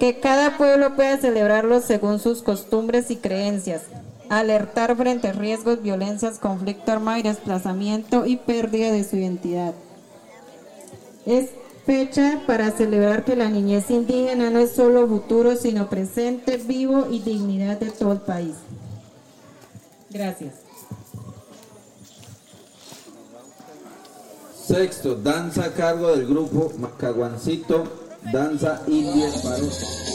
Que cada pueblo pueda celebrarlo según sus costumbres y creencias. Alertar frente a riesgos, violencias, conflicto armado y desplazamiento y pérdida de su identidad. Es fecha para celebrar que la niñez indígena no es solo futuro, sino presente, vivo y dignidad de todo el país. Gracias. Sexto, danza a cargo del grupo Macaguancito, danza india Parote.